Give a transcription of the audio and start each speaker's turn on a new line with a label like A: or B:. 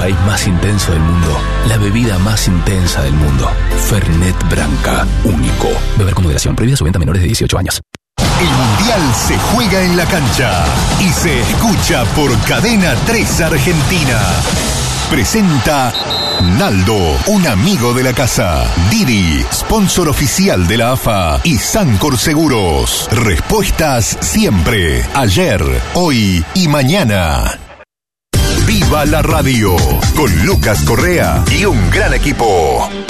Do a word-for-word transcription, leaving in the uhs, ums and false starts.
A: país más intenso del mundo, la bebida más intensa del mundo. Fernet Branca, único. Beber con moderación. Prohibida su venta a menores de dieciocho años.
B: El Mundial se juega en la cancha y se escucha por Cadena tres Argentina. Presenta Naldo, un amigo de la casa. Didi, sponsor oficial de la A F A. Y Sancor Seguros. Respuestas siempre. Ayer, hoy y mañana. Viva la radio. Con Lucas Correa y un gran equipo.